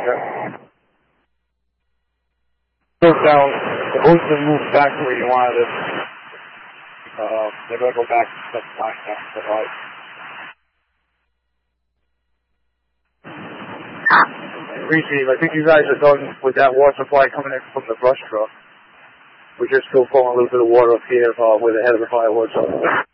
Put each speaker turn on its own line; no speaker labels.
Yeah. Move down. The hose will move back to where you wanted it. They're going to go back to the time now. Right. Receive. I think you guys are done with that water supply coming in from the brush truck. We're just still pulling a little bit of water up here where the head of the fire was.